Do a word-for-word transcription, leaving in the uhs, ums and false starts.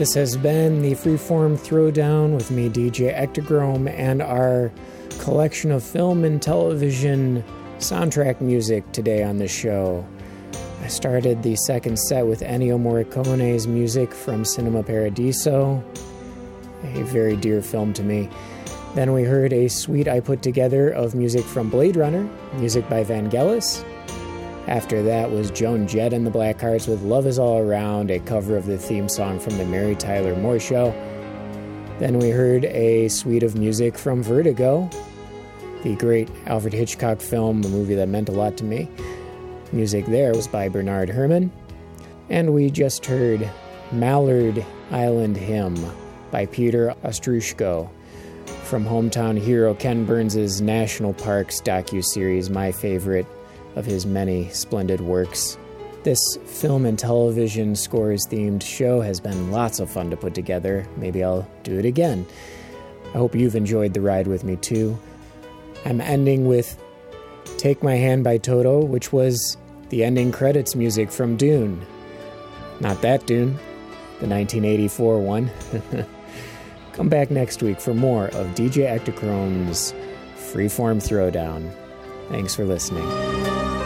This has been the Freeform Throwdown with me, D J Ectoghrome, and our collection of film and television soundtrack music today on the show. I started the second set with Ennio Morricone's music from Cinema Paradiso, a very dear film to me. Then we heard a suite I put together of music from Blade Runner, music by Vangelis. After that was Joan Jett and the Blackhearts with Love Is All Around, a cover of the theme song from the Mary Tyler Moore Show. Then we heard a suite of music from Vertigo, the great Alfred Hitchcock film, a movie that meant a lot to me. Music there was by Bernard Herrmann. And we just heard Mallard Island Hymn by Peter Ostroushko from hometown hero Ken Burns' National Parks docuseries, my favorite of his many splendid works. This film and television scores themed show has been lots of fun to put together. Maybe I'll do it again. I hope you've enjoyed the ride with me too. I'm ending with Take My Hand by Toto, which was the ending credits music from Dune. Not that Dune, the nineteen eighty-four one. Come back next week for more of D J Ectochrome's Freeform Throwdown. Thanks for listening.